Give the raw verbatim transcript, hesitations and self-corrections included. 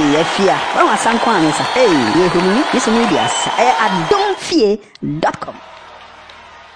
Hey, Fia. What was some Hey, you who need this media? I don't fear dot com.